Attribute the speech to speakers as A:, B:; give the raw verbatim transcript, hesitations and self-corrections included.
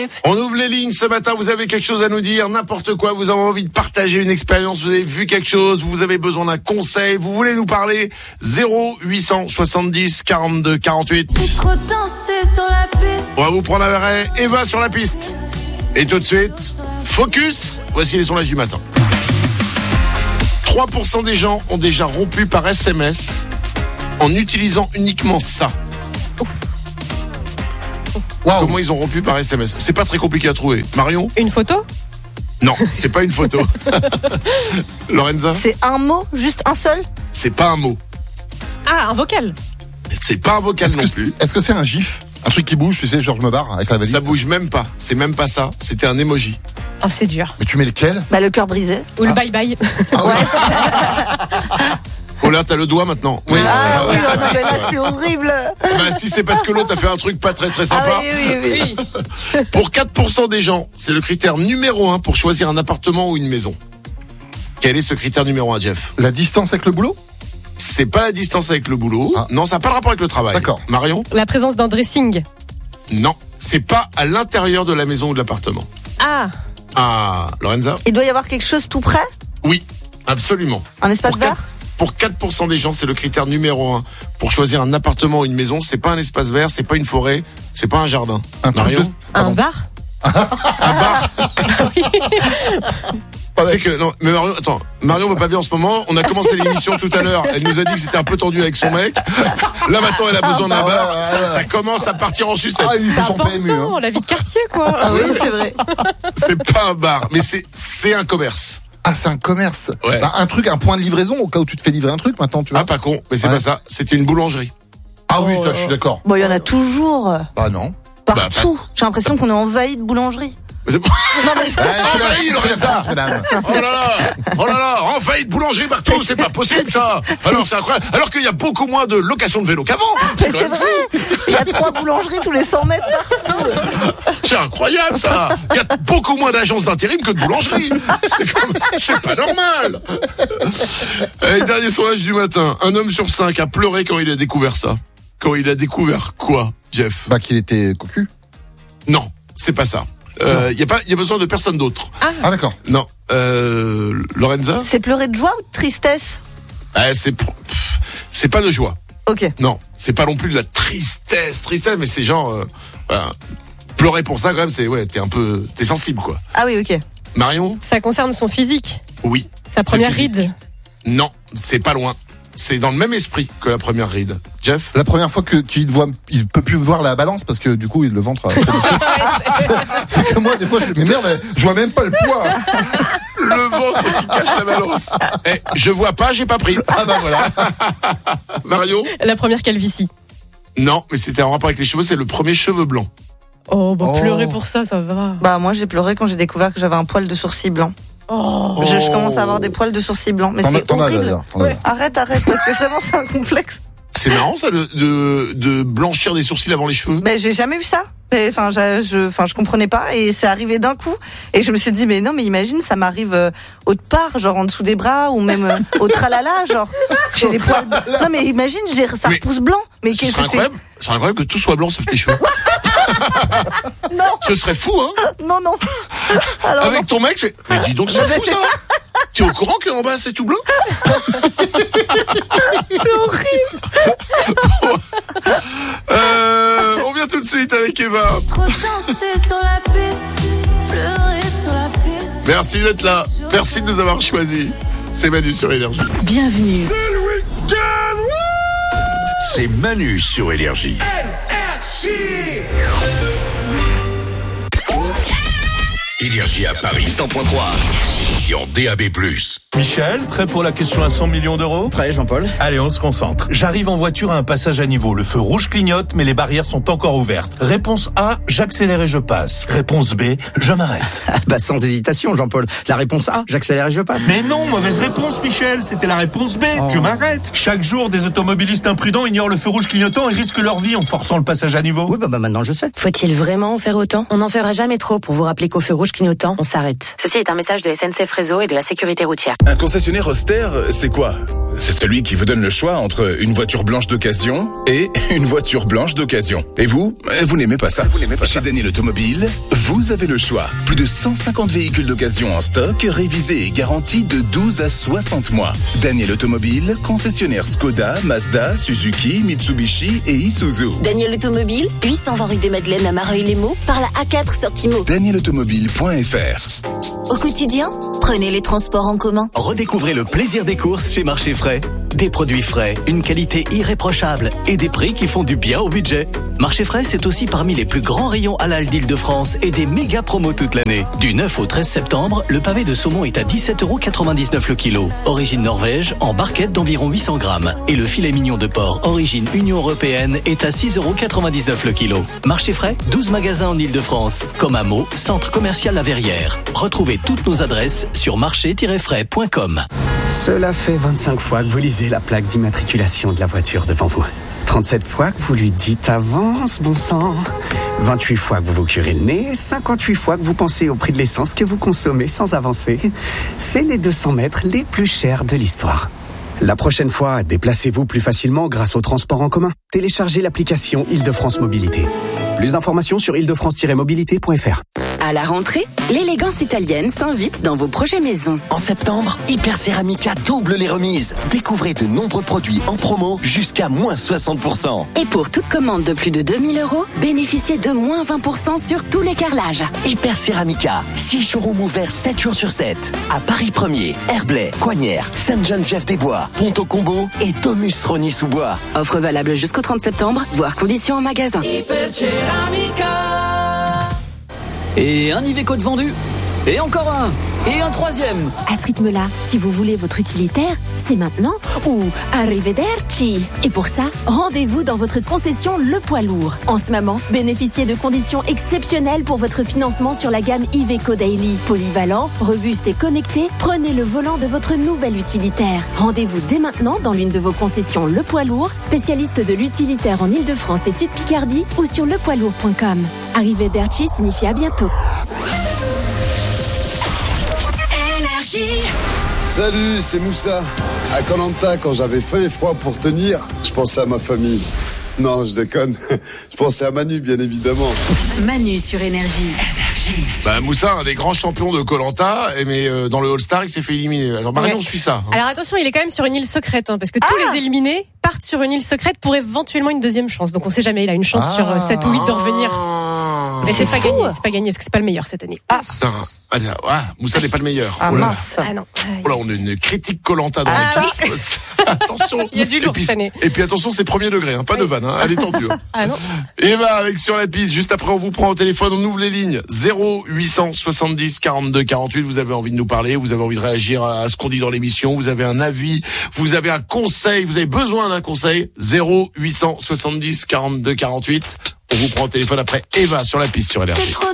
A: On ouvre les lignes ce matin, vous avez quelque chose à nous dire, n'importe quoi, vous avez envie de partager une expérience, vous avez vu quelque chose, vous avez besoin d'un conseil, vous voulez nous parler, zéro huit cent soixante-dix quarante-deux quarante-huit.
B: J'ai trop dansé sur la piste.
A: On va vous prendre un arrêt, Eva sur la piste. Et tout de suite, focus, voici les sondages du matin. trois pour cent des gens ont déjà rompu par S M S en utilisant uniquement ça. Wow. Comment ils ont rompu par S M S? C'est pas très compliqué à trouver. Marion?
C: Une photo?
A: Non, c'est pas une photo. Lorenza?
D: C'est un mot, juste un seul?
A: C'est pas un mot.
C: Ah, un vocal?
A: C'est pas un vocal
E: est-ce
A: non
E: que
A: plus.
E: Est-ce que c'est un gif? Un truc qui bouge, tu sais, genre je me barre avec la valise?
A: Ça bouge même pas. C'est même pas ça. C'était un emoji.
C: Oh, c'est dur.
E: Mais tu mets lequel?
D: Bah, le cœur brisé.
C: Ou
E: ah.
C: le bye-bye.
E: Ah ouais.
A: Oh là, t'as le doigt maintenant.
E: Oui.
D: Ah oui, non, mais là, c'est horrible.
A: Bah si, c'est parce que l'autre a fait un truc pas très très sympa.
D: Ah oui, oui, oui.
A: Pour quatre pour cent des gens, c'est le critère numéro un pour choisir un appartement ou une maison. Quel est ce critère numéro un, Jeff?
E: La distance avec le boulot?
A: C'est pas la distance avec le boulot.
E: Ah.
A: Non, ça n'a pas le rapport avec le travail.
E: D'accord.
A: Marion?
C: La présence d'un dressing.
A: Non, c'est pas à l'intérieur de la maison ou de l'appartement.
C: Ah,
A: Ah, Lorenza?
D: Il doit y avoir quelque chose tout près?
A: Oui, absolument.
D: Un espace
A: Pour
D: vert?
A: quatre Pour quatre pour cent des gens, c'est le critère numéro un pour choisir un appartement ou une maison. C'est pas un espace vert, c'est pas une forêt, c'est pas un jardin.
E: Un truc
A: Marion?
E: de-
C: un
E: Pardon.
C: bar?
A: Un bar? C'est que non, mais Marion, attends, Marion va pas bien en ce moment. On a commencé l'émission tout à l'heure. Elle nous a dit que c'était un peu tendu avec son mec. Là maintenant, elle a besoin d'un
E: Ah, bah,
A: bar.
E: ouais,
A: Ça,
E: ouais.
A: ça commence à partir en sucette.
E: Ah, il
C: C'est
E: faut son P M U.
C: important,
E: Hein.
C: la vie de quartier, quoi.
D: Ah oui, c'est vrai.
A: C'est pas un bar, mais c'est c'est un commerce.
E: Ah, c'est un commerce.
A: Ouais.
E: Bah, un truc, un point de livraison au cas où tu te fais livrer un truc maintenant, tu vois.
A: Ah pas con, mais c'est
E: Ouais.
A: pas ça. C'était une boulangerie.
E: Ah oui, ça, je suis d'accord.
D: Bon, il y en a toujours.
E: Bah non.
D: Partout. J'ai l'impression qu'on est envahi de boulangeries.
E: Ouais, je suis
A: Envahi,
E: la- je suis la
A: Lorenza.
E: France, mesdames.
A: Oh là là, oh là là, envahi de boulangerie partout, c'est pas possible ça. Alors c'est incroyable. Alors qu'il y a beaucoup moins de location de vélo qu'avant.
D: Mais c'est vrai. Il y a trois boulangeries tous les cent mètres partout.
A: C'est incroyable ça. Il y a beaucoup moins d'agences d'intérim que de boulangeries. C'est, comme... c'est pas normal. Allez, dernier sondage du matin. Un homme sur cinq a pleuré quand il a découvert ça. Quand il a découvert quoi, Jeff?
E: Bah, qu'il était cocu.
A: Non, c'est pas ça. Il euh, y a pas, il y a besoin de personne d'autre.
E: Ah, d'accord.
A: Non. Euh, Lorenza?
D: C'est pleurer de joie ou de tristesse?
A: Ah, c'est, pff, c'est pas de joie.
D: Ok.
A: Non, c'est pas non plus de la tristesse, tristesse, mais c'est genre, euh, voilà. Pleurer pour ça quand même, c'est ouais, t'es un peu, t'es sensible quoi.
D: Ah oui, ok.
A: Marion?
C: Ça concerne son physique.
A: Oui.
C: Sa première
A: physique.
C: ride.
A: Non, c'est pas loin. C'est dans le même esprit que la première ride. Jeff?
E: La première fois que tu te vois, il peut plus voir la balance parce que du coup, le ventre. a- C'est que moi, des fois, je mais merde, je vois même pas le poids.
A: Le ventre qui cache la balance. Eh, je vois pas, j'ai pas pris.
E: Ah bah voilà.
A: Mario?
C: La première calvitie.
A: Non, mais c'était en rapport avec les cheveux, c'est le premier cheveu blanc.
C: Oh, bah
E: Oh.
C: pleurer pour ça, ça va.
D: Bah, moi, j'ai pleuré quand j'ai découvert que j'avais un poil de sourcil blanc.
C: Oh.
D: Je, je commence à avoir des poils de sourcil blanc. Mais
E: T'en as-
D: c'est
E: t'en as,
D: horrible.
E: d'ailleurs, t'en as.
D: Ouais. Arrête, arrête, parce que vraiment, c'est un complexe.
A: C'est marrant ça de, de, de blanchir des sourcils avant les cheveux.
D: Mais j'ai jamais eu ça. Mais, Enfin, je, je, enfin, je comprenais pas et c'est arrivé d'un coup. Et je me suis dit, mais non, mais imagine, ça m'arrive euh, autre part, genre en dessous des bras ou même euh, au tralala, genre. J'ai des poils. Non, mais imagine, j'ai, ça
A: Mais
D: repousse blanc. Mais
A: Ce
D: qu'est-ce
A: serait
D: que c'est?
A: incroyable. Ce serait incroyable que tout soit blanc sauf tes cheveux.
D: Non,
A: Ce serait fou, hein.
D: non, non. Alors,
A: Avec ton mec, fais, mais dis donc, c'est fou ça. T'es au courant qu'en bas c'est tout blanc?
D: c'est horrible.
A: Euh, on vient tout de suite avec Eva.
B: Trop dansé sur la piste. Pleurer sur la piste.
A: Merci d'être là. Merci de nous avoir choisis. C'est Manu sur Énergie.
B: Bienvenue.
F: C'est Manu sur Énergie. Énergie à Paris cent point trois et en D A B plus.
G: Michel, prêt pour la question à cent millions d'euros?
H: Prêt, Jean-Paul.
G: Allez, on se concentre. J'arrive en voiture à un passage à niveau. Le feu rouge clignote, mais les barrières sont encore ouvertes. Réponse A, j'accélère et je passe. Réponse B, je m'arrête.
H: Bah, sans hésitation, Jean-Paul. La réponse A, j'accélère et je passe.
G: Mais non, mauvaise réponse, Michel. C'était la réponse B,
H: Oh.
G: je m'arrête. Chaque jour, des automobilistes imprudents ignorent le feu rouge clignotant et risquent leur vie en forçant le passage à niveau.
H: Oui, bah, bah maintenant je sais.
I: Faut-il vraiment en faire autant? On n'en fera jamais trop pour vous rappeler qu'au feu rouge clignotant, on s'arrête. Ceci est un message de S N C F Réseau et de la sécurité routière.
J: Un concessionnaire austère, c'est quoi? C'est celui qui vous donne le choix entre une voiture blanche d'occasion et une voiture blanche d'occasion. Et vous, vous n'aimez pas ça. Vous n'aimez pas Chez Daniel Automobile, vous vous avez le choix. Plus de cent cinquante véhicules d'occasion en stock, révisés et garantis de douze à soixante mois. Daniel Automobile, concessionnaire Skoda, Mazda, Suzuki, Mitsubishi et Isuzu.
K: Daniel Automobile, huit cent vingt rue des Madeleines à Mareuil-les-Maux, par la A quatre sortie Meaux.
J: daniel automobile point f r.
K: Au quotidien, prenez les transports en commun.
L: Redécouvrez le plaisir des courses chez Marché Frais. Des produits frais, une qualité irréprochable et des prix qui font du bien au budget. Marché Frais, c'est aussi parmi les plus grands rayons halal d'Île-de-France et des méga promos toute l'année. Du neuf au treize septembre, le pavé de saumon est à dix-sept euros quatre-vingt-dix-neuf le kilo. Origine Norvège, en barquette d'environ huit cents grammes. Et le filet mignon de porc, origine Union Européenne, est à six euros quatre-vingt-dix-neuf le kilo. Marché Frais, douze magasins en Île-de-France, comme à Meaux, centre commercial La Verrière. Retrouvez toutes nos adresses sur marché tiret frais point com.
M: Cela fait vingt-cinq fois que vous lisez la plaque d'immatriculation de la voiture devant vous. trente-sept fois que vous lui dites avance, bon sang. vingt-huit fois que vous vous curez le nez. cinquante-huit fois que vous pensez au prix de l'essence que vous consommez sans avancer. C'est les deux cents mètres les plus chers de l'histoire. La prochaine fois, déplacez-vous plus facilement grâce au transport en commun. Téléchargez l'application Île-de-France Mobilité. Plus d'informations sur île de france tiret mobilité point f r.
N: À la rentrée, l'élégance italienne s'invite dans vos projets maison.
O: En septembre, Hyper Ceramica double les remises. Découvrez de nombreux produits en promo jusqu'à moins soixante pour cent.
N: Et pour toute commande de plus de deux mille euros, bénéficiez de moins vingt pour cent sur tous les carrelages.
O: Hyper Ceramica, six showrooms ouverts sept jours sur sept. À Paris premier, Herblay, Coignières, Sainte-Geneviève-des-Bois, Ponto-Combo et Domus-Rony-sous-Bois.
N: Offre valable jusqu'au trente septembre, voire conditions en magasin.
B: Hyper Ceramica.
P: Et un Iveco de vendu. Et encore un. Et un troisième.
Q: À ce rythme-là, si vous voulez votre utilitaire, c'est maintenant ou arrivederci. Et pour ça, rendez-vous dans votre concession Le Poids Lourd. En ce moment, bénéficiez de conditions exceptionnelles pour votre financement sur la gamme Iveco Daily. Polyvalent, robuste et connecté, prenez le volant de votre nouvel utilitaire. Rendez-vous dès maintenant dans l'une de vos concessions Le Poids Lourd, spécialiste de l'utilitaire en Ile-de-France et Sud-Picardie ou sur lepoidslourd point com. Arrivederci signifie à bientôt.
R: Salut, c'est Moussa. À Koh Lanta, quand j'avais faim et froid pour tenir, je pensais à ma famille. Non, je déconne. Je pensais à Manu, bien évidemment.
S: Manu sur Énergie.
A: Énergie. Bah, Moussa, un des grands champions de Koh Lanta, mais euh, dans le All-Star, il s'est fait éliminer. Alors, Marion,
C: Ouais.
A: suit ça.
C: Alors attention, il est quand même sur une île secrète, hein, parce que tous
D: Ah
C: les éliminés partent sur une île secrète pour éventuellement une deuxième chance. Donc on sait jamais, il a une chance
A: Ah.
C: sur euh, sept ou huit de revenir. Mais c'est pas
D: fou.
C: gagné, c'est pas gagné, parce que c'est pas le meilleur cette année.
D: Ah,
A: Putain. Ah, ah, Moussa n'est pas le meilleur.
D: ah
A: Oh là là.
D: mince.
C: Ah non.
A: Oh là, on a une critique Koh Lanta dans
D: Ah.
A: l'équipe. Attention.
C: Il y a du lourd
A: et puis,
C: cette année.
A: et puis attention, c'est premier degré, hein, pas de vanne, hein, elle est tendue. Hein.
C: Ah non.
A: Et bah, avec Sur la piste, juste après, on vous prend au téléphone, on ouvre les lignes. zéro huit cent soixante-dix quarante-deux quarante-huit, vous avez envie de nous parler, vous avez envie de réagir à ce qu'on dit dans l'émission, vous avez un avis, vous avez un conseil, vous avez besoin d'un conseil. zéro huit cent soixante-dix quarante-deux quarante-huit. On vous prend au téléphone après Eva sur la piste sur Énergie.
B: C'est trop